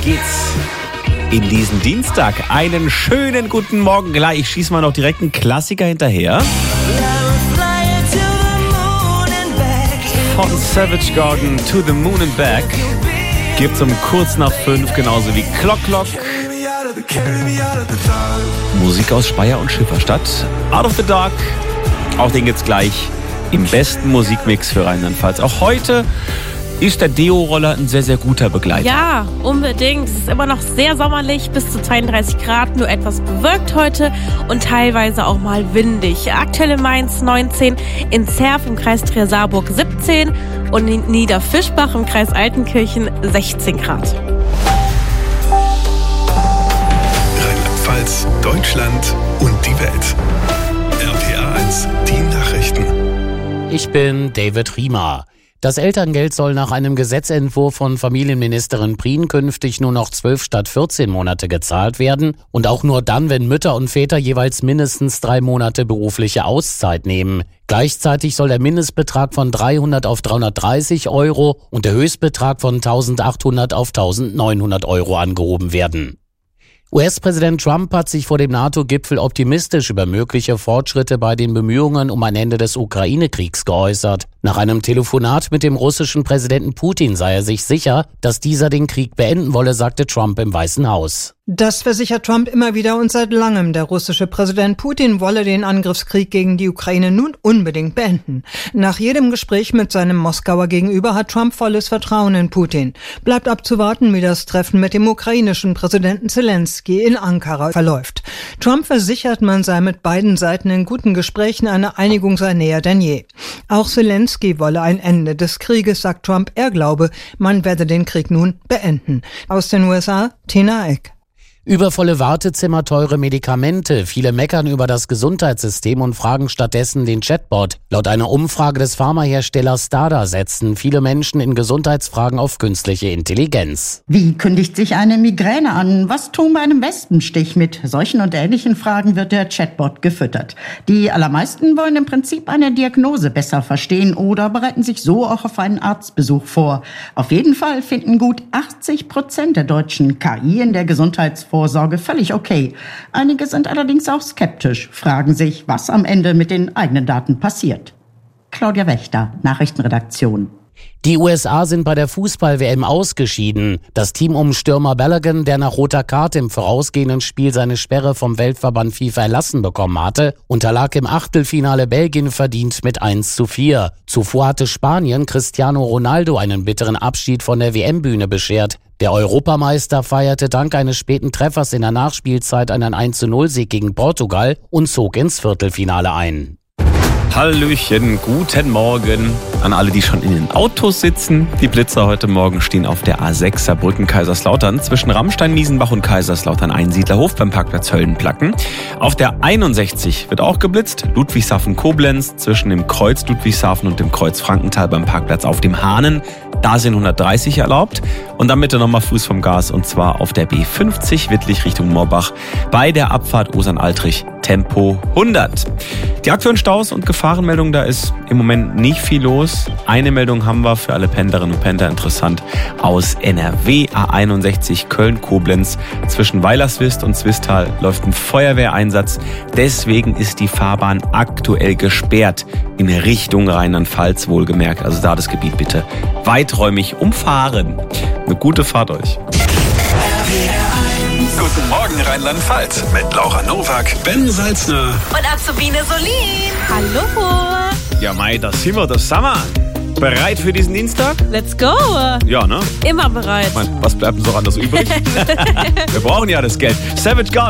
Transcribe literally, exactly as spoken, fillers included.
geht's in diesen Dienstag. Einen schönen guten Morgen. Klar, ich schieße mal noch direkt einen Klassiker hinterher. Von Savage Garden, To the Moon and Back. Gibt's um kurz nach fünf, genauso wie Clock Clock. Musik aus Speyer und Schifferstadt. Out of the Dark. Auch den gibt's gleich im besten Musikmix für Rheinland-Pfalz. Auch heute ist der Deo-Roller ein sehr, sehr guter Begleiter. Ja, unbedingt. Es ist immer noch sehr sommerlich, bis zu zweiunddreißig Grad, nur etwas bewölkt heute und teilweise auch mal windig. Aktuell in Mainz neunzehn, in Zerf im Kreis Trier-Saarburg siebzehn und in Niederfischbach im Kreis Altenkirchen sechzehn Grad. Rheinland-Pfalz, Deutschland und die Welt. R P R eins, die Nachrichten. Ich bin David Riemer. Das Elterngeld soll nach einem Gesetzentwurf von Familienministerin Prien künftig nur noch zwölf statt vierzehn Monate gezahlt werden und auch nur dann, wenn Mütter und Väter jeweils mindestens drei Monate berufliche Auszeit nehmen. Gleichzeitig soll der Mindestbetrag von dreihundert auf dreihundertdreißig Euro und der Höchstbetrag von eintausendachthundert auf eintausendneunhundert Euro angehoben werden. U S-Präsident Trump hat sich vor dem NATO-Gipfel optimistisch über mögliche Fortschritte bei den Bemühungen um ein Ende des Ukraine-Kriegs geäußert. Nach einem Telefonat mit dem russischen Präsidenten Putin sei er sich sicher, dass dieser den Krieg beenden wolle, sagte Trump im Weißen Haus. Das versichert Trump immer wieder und seit langem. Der russische Präsident Putin wolle den Angriffskrieg gegen die Ukraine nun unbedingt beenden. Nach jedem Gespräch mit seinem Moskauer Gegenüber hat Trump volles Vertrauen in Putin. Bleibt abzuwarten, wie das Treffen mit dem ukrainischen Präsidenten Zelensky in Ankara verläuft. Trump versichert, man sei mit beiden Seiten in guten Gesprächen, eine Einigung sei näher denn je. Auch Zelensky wolle ein Ende des Krieges, sagt Trump. Er glaube, man werde den Krieg nun beenden. Aus den U S A, Tina Eck. Übervolle Wartezimmer, teure Medikamente. Viele meckern über das Gesundheitssystem und fragen stattdessen den Chatbot. Laut einer Umfrage des Pharmaherstellers Stada setzen viele Menschen in Gesundheitsfragen auf künstliche Intelligenz. Wie kündigt sich eine Migräne an? Was tun bei einem Wespenstich? Mit solchen und ähnlichen Fragen wird der Chatbot gefüttert. Die allermeisten wollen im Prinzip eine Diagnose besser verstehen oder bereiten sich so auch auf einen Arztbesuch vor. Auf jeden Fall finden gut achtzig Prozent der Deutschen K I in der Gesundheitsvorsorge Vorsorge völlig okay. Einige sind allerdings auch skeptisch, fragen sich, was am Ende mit den eigenen Daten passiert. Claudia Wächter, Nachrichtenredaktion. Die U S A sind bei der Fußball-W M ausgeschieden. Das Team um Stürmer Balogun, der nach roter Karte im vorausgehenden Spiel seine Sperre vom Weltverband FIFA erlassen bekommen hatte, unterlag im Achtelfinale Belgien verdient mit eins zu vier. Zuvor hatte Spanien Cristiano Ronaldo einen bitteren Abschied von der W M-Bühne beschert. Der Europameister feierte dank eines späten Treffers in der Nachspielzeit einen eins zu null Sieg gegen Portugal und zog ins Viertelfinale ein. Hallöchen, guten Morgen an alle, die schon in den Autos sitzen. Die Blitzer heute Morgen stehen auf der A sechs Saarbrücken Kaiserslautern zwischen Ramstein, Miesenbach und Kaiserslautern Einsiedlerhof beim Parkplatz Höllenplacken. Auf der einundsechzig wird auch geblitzt, Ludwigshafen Koblenz zwischen dem Kreuz Ludwigshafen und dem Kreuz Frankenthal beim Parkplatz auf dem Hahnen. Da sind hundertdreißig erlaubt. Und dann bitte nochmal Fuß vom Gas und zwar auf der B fünfzig Wittlich Richtung Morbach bei der Abfahrt Osern-Altrich Tempo hundert. Die aktuellen Staus und Gefahrenmeldungen, da ist im Moment nicht viel los. Eine Meldung haben wir für alle Pendlerinnen und Pendler interessant aus N R W. A einundsechzig Köln-Koblenz zwischen Weilerswist und Zwistal läuft ein Feuerwehreinsatz. Deswegen ist die Fahrbahn aktuell gesperrt in Richtung Rheinland-Pfalz, wohlgemerkt. Also da das Gebiet bitte weiträumig umfahren. Eine gute Fahrt euch. Guten Morgen Rheinland-Pfalz mit Laura Nowak, Ben Salzner Und Azubine Solin. Hallo. Ja, Mai, das sind wir, das sind wir. Bereit für diesen Dienstag? Let's go. Ja, ne? Immer bereit. Ich mein, was bleibt denn so anders übrig? Wir brauchen ja das Geld. Savage Garden.